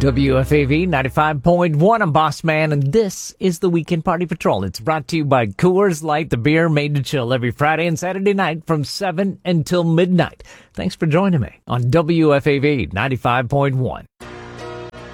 WFAV 95.1, I'm Boss Man, and this is the Weekend Party Patrol. It's brought to you by Coors Light, the beer made to chill every Friday and Saturday night from 7 until midnight. Thanks for joining me on WFAV 95.1.